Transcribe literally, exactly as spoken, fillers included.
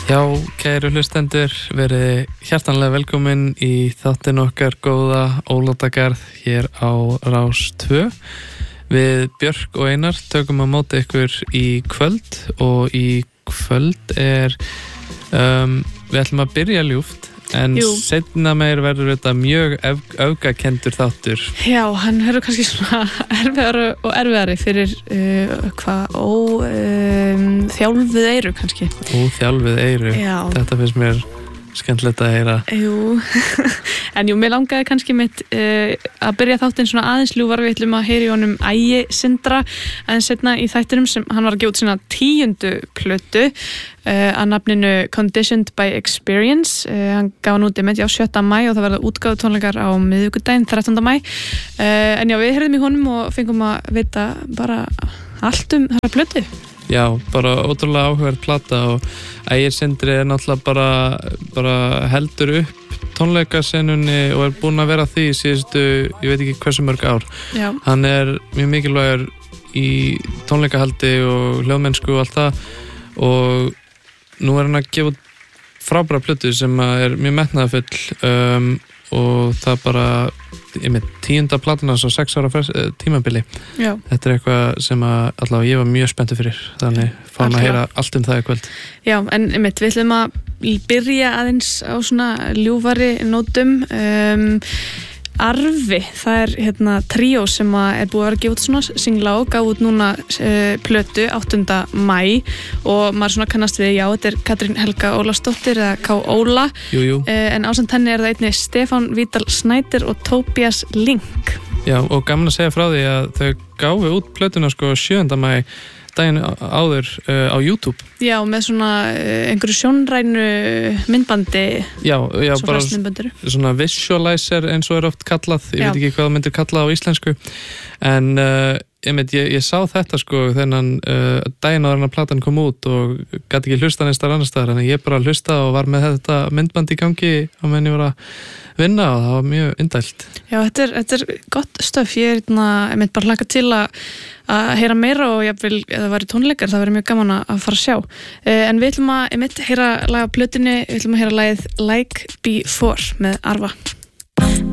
Já, kæru hlustendur, verið hjartanlega velkomin í þáttinn okkar góða Ólatagarð hér á Rás tvö. Við Björk og Einar tökum að móti ykkur í kvöld og í kvöld er, um, við ætlum að byrja ljúft en Jú. Seinna meir verður þetta mjög öfgakendur þáttur. Já, hann verður kannski svona erfiðari og erfiðari fyrir uh, hvað ó um, þjálfuð eyru kannski. Óþjálfuð eyru. Já. Þetta finnst mér skemmtilegt að heyra. Jú, en jú, mér langaði kannski mitt uh, að byrja þáttinn svona aðeins ljúfar. Við ætlum að heyra í honum Ægi Sindra aðeins seinna í þættinum sem hann var að gefa út sína tíundu plötu uh, að nafninu Conditioned by Experience. Uh, hann gaf hann út í mitt á sjötta maí og það verða útgáfu tónleikar á miðvikudaginn þrettánda maí. Uh, en já, við heyrðum í honum og fengum að vita bara allt um þessa plötu. Já, bara ótrúlega áhugaverð plata og Ægir Sindri er náttúrulega bara, bara heldur upp tónleikasennunni og er búinn að vera því síðustu, ég veit ekki hversu mörg ár. Já. Hann er mjög mikilvægur í tónleikahaldi og hljóðmennsku og allt það og nú er hann að gefa frábæra plötu sem er mjög metnaðarfull um, og það bara ég með tíunda platuna svo sex ára frest, tímabili. Já. Þetta er eitthvað sem að allavega ég var mjög spenntur fyrir þannig fáum að heyra allt um það í kvöld. Já, en einmitt, við ætlum að byrja aðeins á svona ljúfari nótum. um, Arfi, það er hérna tríó sem að er búið að vera að gefa út svona singla og gaf út núna uh, plötu áttunda maí og maður svona kannast við, já, þetta er Katrín Helga Ólafsdóttir eða K. Óla. Jú, jú. Uh, en ásamt henni er það einnig Stefán Vídal Snæder og Tobias Link. Já, og gaman að segja frá því að þau gáfu út plötuna sko sjöunda maí daginn áður uh, á YouTube. Já, með svona uh, einhverju sjónrænu myndbandi. Já, já, svo bara svona visualizer eins og er oft kallað, ég já. Veit ekki hvað það myndir kallað á íslensku en uh, ég, mynd, ég, ég sá þetta sko þennan uh, daginn áður en að platan kom út og gæti ekki hlusta neistar annar staðar en ég bara hlusta og var með þetta myndband í gangi á meðan ég var að vinna og það var mjög indælt. Já, þetta er, þetta er gott stöf, ég er ég mynd bara hlaka til að að heyra meira og ég vil, ef það væri tónleikar það væri mjög gaman að fara að sjá uh, en við ætlum að, ég mynd, heyra laga plötunni, við ætlum að heyra lagið Like Before með Arfa.